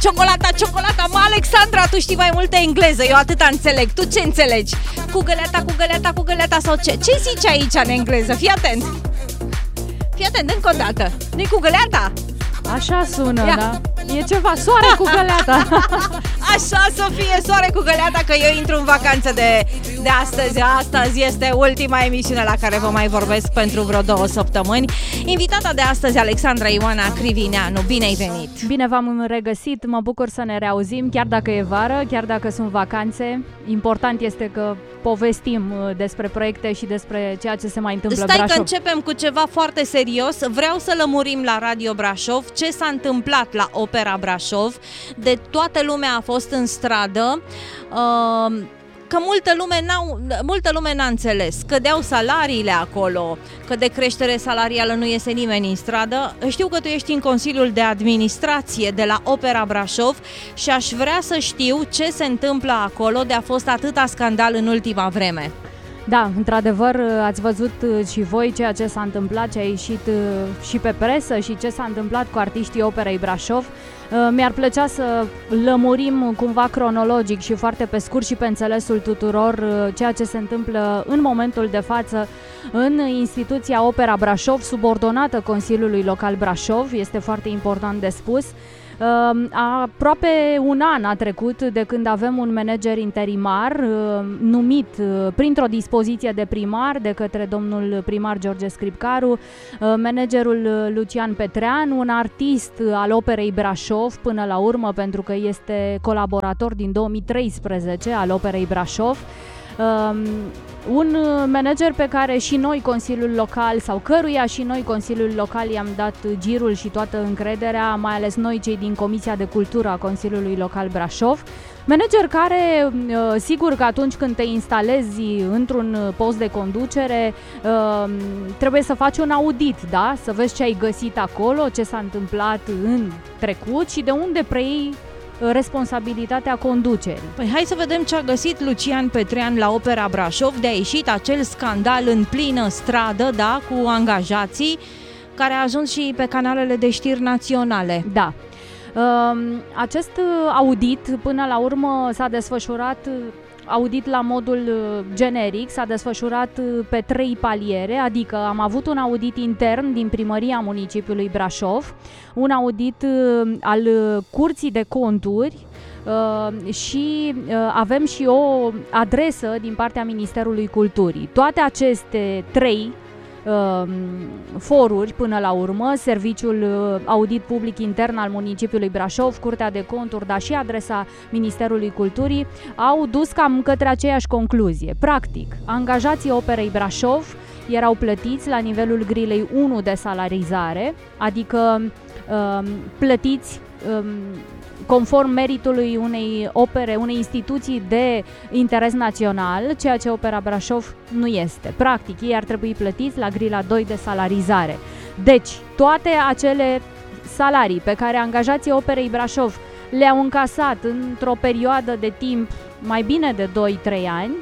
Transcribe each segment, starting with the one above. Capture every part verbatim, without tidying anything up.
ciocolata, ciocolata. Mă, Alexandra, tu știi mai multă engleză, eu atâta înțeleg. Tu ce înțelegi? Cu găleata, cu găleata, cu găleata sau ce? Ce zici aici în engleză? Fii atent. Fii atent încă o dată. Nu-i cu găleata? Așa sună, Ia. da? E ceva soare cu găleata. Așa să fie, soare cu găleata, că eu intru în vacanță de, de astăzi. Astăzi este ultima emisiune la care vă mai vorbesc pentru vreo două săptămâni. Invitata de astăzi, Alexandra Ioana Crivineanu. Bine ai venit! Bine v-am regăsit, mă bucur să ne reauzim, chiar dacă e vară, chiar dacă sunt vacanțe. Important este că povestim despre proiecte și despre ceea ce se mai întâmplă în Stai Brașov. că începem cu ceva foarte serios. Vreau să lămurim la Radio Brașov ce s-a întâmplat la Opera Brașov. De toată lumea a fost în stradă. Uh, că multă lume, n-au, multă lume n-a înțeles. Cădeau salariile acolo, că de creștere salarială nu iese nimeni în stradă. Știu că tu ești în Consiliul de Administrație de la Opera Brașov și aș vrea să știu ce se întâmplă acolo de a fost atâta scandal în ultima vreme. Da, într-adevăr, ați văzut și voi ceea ce s-a întâmplat, ce a ieșit și pe presă și ce s-a întâmplat cu artiștii Operei Brașov. Mi-ar plăcea să lămurim cumva cronologic și foarte pe scurt și pe înțelesul tuturor ceea ce se întâmplă în momentul de față în instituția Opera Brașov, subordonată Consiliului Local Brașov, este foarte important de spus. Aproape un an a trecut de când avem un manager interimar numit printr-o dispoziție de primar de către domnul primar George Scripcaru, managerul Lucian Petrean, un artist al Operei Brașov până la urmă, pentru că este colaborator din două mii treisprezece al Operei Brașov. Um, un manager pe care și noi, Consiliul Local, sau căruia și noi, Consiliul Local, i-am dat girul și toată încrederea, mai ales noi cei din Comisia de Cultură a Consiliului Local Brașov. Manager care, sigur că atunci când te instalezi într-un post de conducere, trebuie să faci un audit, da? Să vezi ce ai găsit acolo, ce s-a întâmplat în trecut și de unde preiei responsabilitatea conducerii. Păi hai să vedem ce a găsit Lucian Petrean la Opera Brașov de a ieșit acel scandal în plină stradă, da, cu angajații, care a ajuns și pe canalele de știri naționale. Da. Acest audit, până la urmă, s-a desfășurat audit la modul generic, s-a desfășurat pe trei paliere, adică am avut un audit intern din primăria municipiului Brașov, un audit al Curții de Conturi și avem și o adresă din partea Ministerului Culturii. Toate aceste trei foruri, până la urmă, Serviciul Audit Public Intern al municipiului Brașov, Curtea de Conturi, dar și adresa Ministerului Culturii, au dus cam către aceeași concluzie. Practic, angajații Operei Brașov erau plătiți la nivelul grilei unu de salarizare, adică plătiți conform meritului unei opere, unei instituții de interes național, ceea ce Opera Brașov nu este. Practic, ei ar trebui plătiți la grila doi de salarizare. Deci, toate acele salarii pe care angajații Operei Brașov le-au încasat într-o perioadă de timp mai bine de doi trei ani,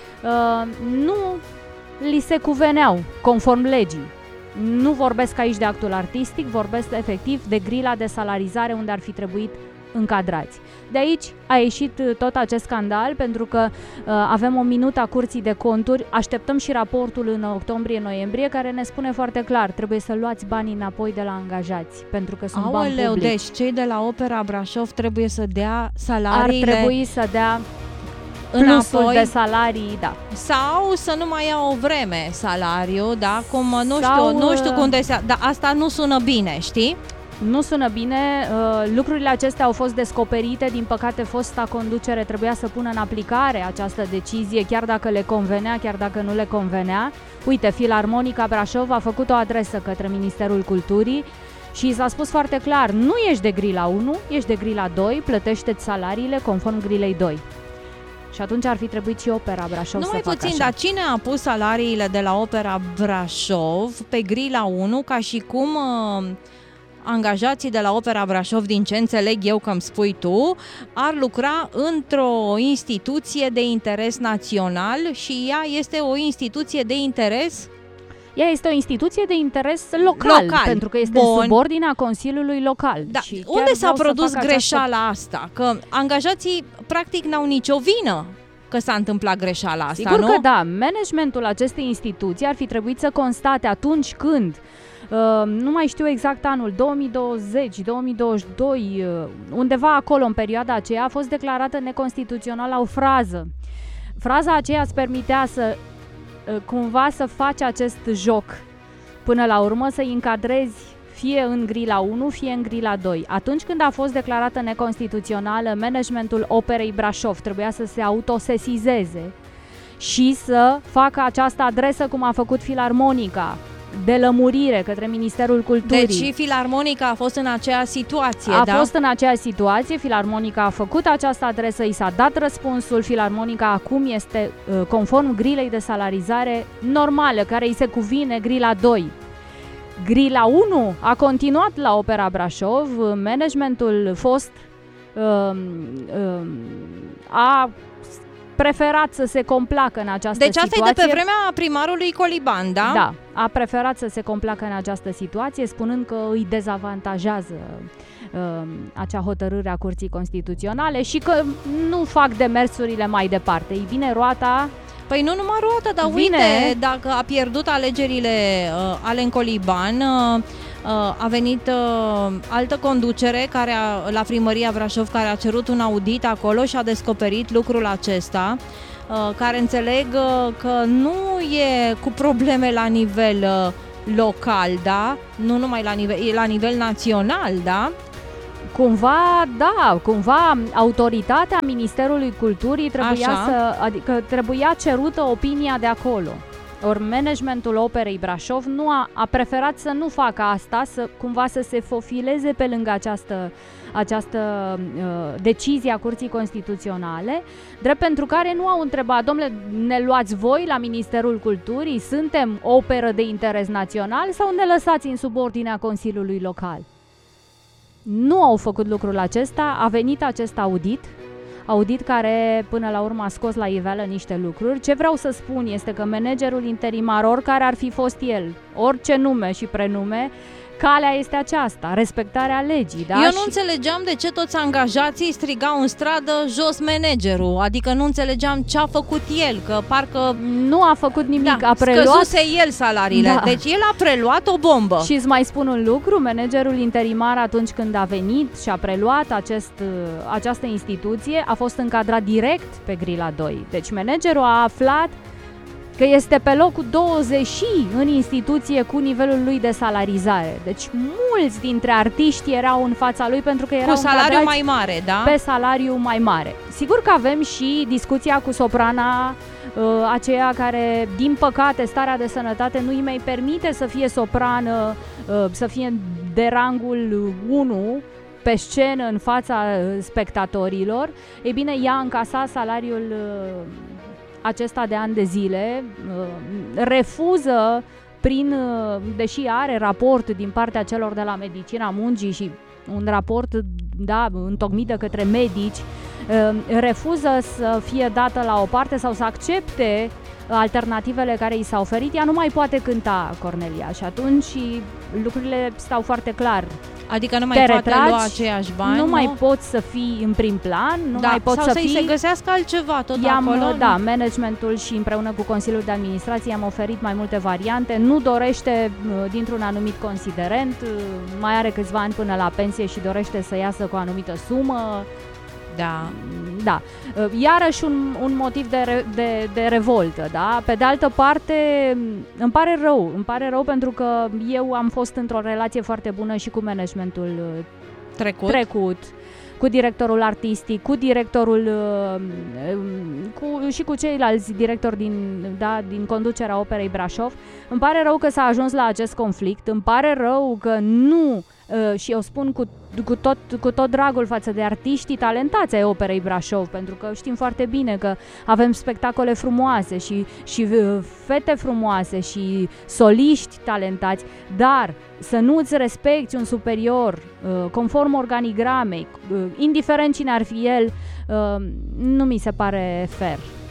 nu li se cuveneau conform legii. Nu vorbesc aici de actul artistic, vorbesc efectiv de grila de salarizare unde ar fi trebuit încadrați. De aici a ieșit tot acest scandal, pentru că uh, avem o minută a Curții de Conturi, așteptăm și raportul în octombrie-noiembrie, care ne spune foarte clar, trebuie să luați banii înapoi de la angajați, pentru că sunt Aoleu, bani publici. Deci cei de la Opera Brașov trebuie să dea salariile... Ar trebui să dea plusul înapoi, de salarii, da. Sau să nu mai ia o vreme salariu, da, cum nu Sau, știu, nu știu cum de se... Dar asta nu sună bine, știi? Nu sună bine, lucrurile acestea au fost descoperite, din păcate fosta conducere trebuia să pună în aplicare această decizie, chiar dacă le convenea, chiar dacă nu le convenea. Uite, Filarmonica Brașov a făcut o adresă către Ministerul Culturii și s-a spus foarte clar, nu ești de grila unu, ești de grila doi, plătește-ți salariile conform grilei doi. Și atunci ar fi trebuit și Opera Brașov nu să mai facă puțin, așa. dar cine a pus salariile de la Opera Brașov pe grila unu, ca și cum uh, angajații de la Opera Brașov, din ce înțeleg eu că îmi spui tu, ar lucra într-o instituție de interes național și ea este o instituție de interes? Ea este o instituție de interes local, Local. pentru că este Bun. în subordinea Consiliului Local. Da. Și chiar Unde s-a vreau să produs fac greșeala această... asta? Că angajații practic n-au nicio vină că s-a întâmplat greșeala asta, Sigur nu? că da, managementul acestei instituții ar fi trebuit să constate atunci când Uh, nu mai știu exact anul, două mii douăzeci, două mii douăzeci și doi, uh, undeva acolo în perioada aceea a fost declarată neconstituțională o frază. Fraza aceea îți permitea să uh, cumva să faci acest joc, până la urmă să-i încadrezi fie în grila unu, fie în grila doi. Atunci când a fost declarată neconstituțională, managementul Operei Brașov trebuia să se autosesizeze și să facă această adresă cum a făcut Filarmonica, de lămurire către Ministerul Culturii. Deci și Filarmonica a fost în aceeași situație, a da? fost în aceeași situație, Filarmonica a făcut această adresă, i s-a dat răspunsul, Filarmonica acum este conform grilei de salarizare normală, care îi se cuvine grila doi. Grila unu a continuat la Opera Brașov, managementul fost uh, uh, a preferat să se complacă în această deci situație. Deci asta e de pe vremea primarului Coliban, da? Da, a preferat să se complacă în această situație, spunând că îi dezavantajează uh, acea hotărâre a Curții Constituționale și că nu fac demersurile mai departe. Ei bine, roata... Păi nu numai roata, dar vine... uite, dacă a pierdut alegerile uh, Alen Coliban, uh, a venit uh, altă conducere care a, la Primăria Brașov, care a cerut un audit acolo și a descoperit lucrul acesta, uh, care înțeleg uh, că nu e cu probleme la nivel uh, local, da? Nu numai la nivel, e la nivel național, da? Cumva, da, cumva autoritatea Ministerului Culturii trebuia Așa. să, adică trebuia cerută opinia de acolo. Ori managementul Operei Brașov nu a, a preferat să nu facă asta, să cumva să se fofileze pe lângă această, această uh, decizie a Curții Constituționale, drept pentru care nu au întrebat, domnule, ne luați voi la Ministerul Culturii, suntem operă de interes național sau ne lăsați în subordinea Consiliului Local? Nu au făcut lucrul acesta, a venit acest audit, audit care până la urmă a scos la iveală niște lucruri. Ce vreau să spun este că managerul interimar, oricare ar fi fost el, orice nume și prenume, calea este aceasta, respectarea legii. Da? Eu nu și... înțelegeam de ce toți angajații strigau în stradă jos managerul, adică nu înțelegeam ce a făcut el, că parcă... Nu a făcut nimic, da, a preluat... scăzuse el salariile, da. Deci el a preluat o bombă. Și îți mai spun un lucru, managerul interimar atunci când a venit și a preluat acest, această instituție, a fost încadrat direct pe grila doi. Deci managerul a aflat că este pe locul douăzeci în instituție cu nivelul lui de salarizare. Deci mulți dintre artiști erau în fața lui pentru că erau cu salariu mai mare, da? Pe salariu mai mare. Sigur că avem și discuția cu soprana, uh, aceea care, din păcate, starea de sănătate nu îi mai permite să fie soprană, uh, să fie de rangul unu, pe scenă, în fața spectatorilor. Ei bine, ea a încasat salariul uh, acesta de ani de zile, refuză prin, deși are raport din partea celor de la Medicina Muncii și un raport, da, întocmit de către medici, refuză să fie dată la o parte sau să accepte alternativele care i s-au oferit. Ea nu mai poate cânta, Cornelia, și atunci lucrurile stau foarte clar. Adică nu mai te poate retragi, lua aceiași bani, nu, nu mai poți să fii în prim plan, nu da, mai poți sau să să-i fii... se găsească altceva tot I-am, acolo. Da, managementul și împreună cu Consiliul de Administrație i-am oferit mai multe variante. Nu dorește, dintr-un anumit considerent, mai are câțiva ani până la pensie și dorește să iasă cu o anumită sumă. Da. Da. Iarăși un, un motiv de, re, de, de revoltă, da? Pe de altă parte, îmi pare rău, îmi pare rău pentru că eu am fost într-o relație foarte bună și cu managementul trecut, trecut cu directorul artistic, cu directorul cu, și cu ceilalți directori din, da, din conducerea Operei Brașov. Îmi pare rău că s-a ajuns la acest conflict, îmi pare rău că nu, și eu spun cu, cu, tot, cu tot dragul față de artiștii talentați ai Operei Brașov, pentru că știm foarte bine că avem spectacole frumoase și, și fete frumoase și soliști talentați, dar să nu-ți respecti un superior conform organigramei, indiferent cine ar fi el, nu mi se pare fair.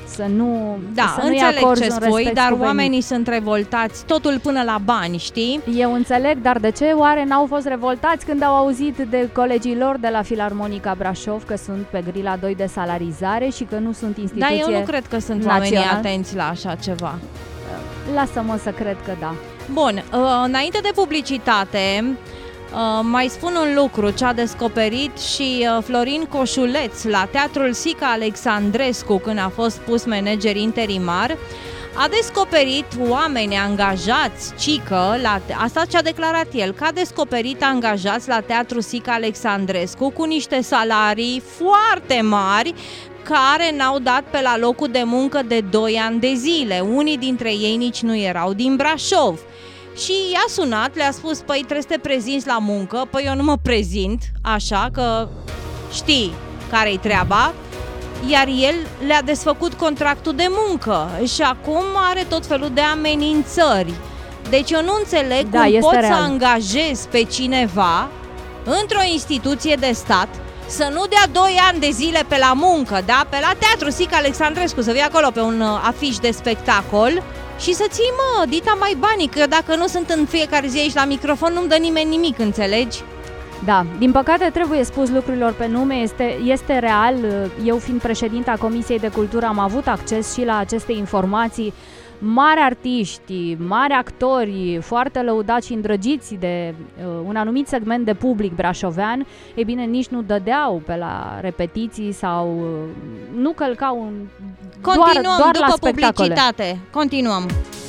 să nu Da, să înțeleg ce un spui, dar cuvenit. oamenii sunt revoltați, totul până la bani, știi? Eu înțeleg, dar de ce oare n-au fost revoltați când au auzit de colegii lor de la Filarmonica Brașov că sunt pe grila doi de salarizare și că nu sunt instituție Dar eu nu cred că sunt național? oamenii atenți la așa ceva. Lasă-mă să cred că da. Bun, înainte de publicitate, mai spun un lucru ce a descoperit și Florin Coșuleț la Teatrul Sica Alexandrescu când a fost pus manager interimar. A descoperit oameni angajați, cică, la, asta ce a declarat el, că a descoperit angajați la Teatrul Sica Alexandrescu cu niște salarii foarte mari care n-au dat pe la locul de muncă de doi ani de zile. Unii dintre ei nici nu erau din Brașov. Și i-a sunat, le-a spus, păi trebuie să te prezinți la muncă. Păi eu nu mă prezint, așa că știi care-i treaba. Iar el le-a desfăcut contractul de muncă și acum are tot felul de amenințări. Deci eu nu înțeleg da, cum poți real. să angajezi pe cineva într-o instituție de stat să nu dea doi ani de zile pe la muncă, da? Pe la Teatru Sica Alexandrescu, să vii acolo pe un afiș de spectacol și să ții, mă, dita mai banii, că dacă nu sunt în fiecare zi aici la microfon, nu-mi dă nimeni nimic, înțelegi? Da, din păcate trebuie spus lucrurilor pe nume, este, este real. Eu fiind președinta Comisiei de Cultură am avut acces și la aceste informații. Mari artiști, mari actori, foarte lăudați și îndrăgiți de uh, un anumit segment de public brașovean, e bine, nici nu dădeau pe la repetiții sau uh, nu călcau un, Continuăm doar, doar după la spectacole. publicitate. Continuăm.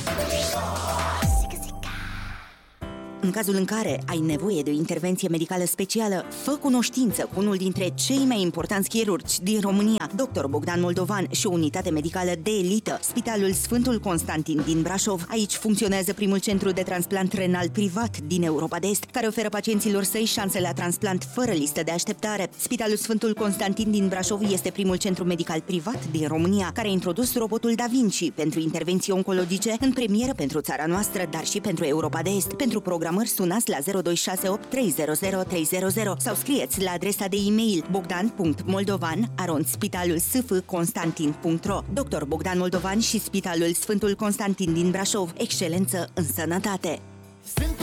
În cazul în care ai nevoie de o intervenție medicală specială, fă cunoștință cu unul dintre cei mai importanți chirurgi din România, doctor Bogdan Moldovan și o unitate medicală de elită, Spitalul Sfântul Constantin din Brașov. Aici funcționează primul centru de transplant renal privat din Europa de Est, care oferă pacienților săi șanse la transplant fără listă de așteptare. Spitalul Sfântul Constantin din Brașov este primul centru medical privat din România, care a introdus robotul Da Vinci pentru intervenții oncologice în premieră pentru țara noastră, dar și pentru Europa de Est. Pentru program sunați la zero doi șase opt trei zero zero trei zero zero sau scrieți la adresa de e-mail bogdan punct moldovan arond spitalul s f constantin punct ro. doctor Bogdan Moldovan și Spitalul Sfântul Constantin din Brașov. Excelență în sănătate!